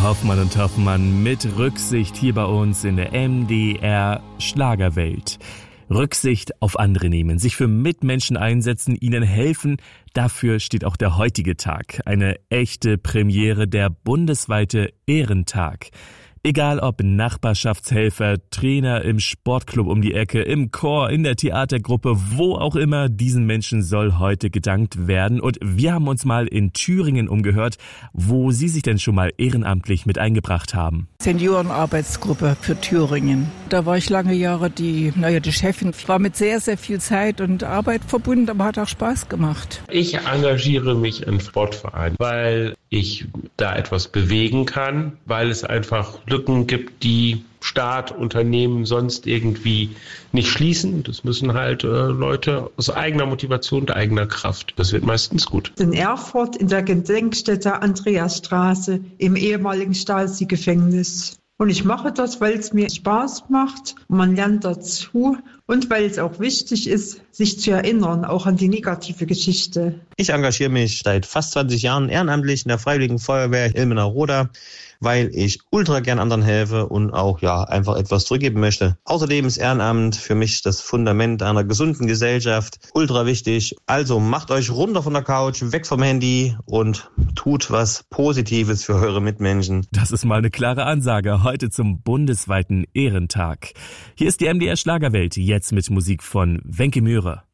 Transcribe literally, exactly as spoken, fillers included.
Hoffmann und Hoffmann mit Rücksicht hier bei uns in der M D R Schlagerwelt. Rücksicht auf andere nehmen, sich für Mitmenschen einsetzen, ihnen helfen, dafür steht auch der heutige Tag. Eine echte Premiere, der bundesweite Ehrentag. Egal ob Nachbarschaftshelfer, Trainer im Sportclub um die Ecke, im Chor, in der Theatergruppe, wo auch immer, diesen Menschen soll heute gedankt werden. Und wir haben uns mal in Thüringen umgehört, wo Sie sich denn schon mal ehrenamtlich mit eingebracht haben. Seniorenarbeitsgruppe für Thüringen. Da war ich lange Jahre die, naja, die Chefin. War mit sehr, sehr viel Zeit und Arbeit verbunden, aber hat auch Spaß gemacht. Ich engagiere mich im Sportverein, weil ich da etwas bewegen kann, weil es einfach Lücken gibt, die Staat, Unternehmen sonst irgendwie nicht schließen. Das müssen halt äh, Leute aus eigener Motivation und eigener Kraft. Das wird meistens gut. In Erfurt in der Gedenkstätte Andreasstraße im ehemaligen Stasi-Gefängnis. Und ich mache das, weil es mir Spaß macht. Man lernt dazu und weil es auch wichtig ist, sich zu erinnern, auch an die negative Geschichte. Ich engagiere mich seit fast zwanzig Jahren ehrenamtlich in der Freiwilligen Feuerwehr Ilmenau-Roda, weil ich ultra gern anderen helfe und auch ja einfach etwas zurückgeben möchte. Außerdem ist Ehrenamt für mich das Fundament einer gesunden Gesellschaft. Ultra wichtig. Also macht euch runter von der Couch, weg vom Handy und tut was Positives für eure Mitmenschen. Das ist mal eine klare Ansage heute zum bundesweiten Ehrentag. Hier ist die M D R Schlagerwelt, jetzt mit Musik von Wenke Mühre.